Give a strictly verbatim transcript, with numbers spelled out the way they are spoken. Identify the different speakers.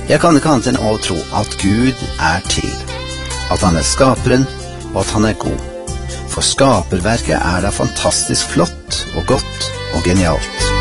Speaker 1: Jeg kan ikke annet enn å tro at Gud er til, at han er skaperen, og at han er god. For skaperverket er da fantastisk flott og godt og genialt.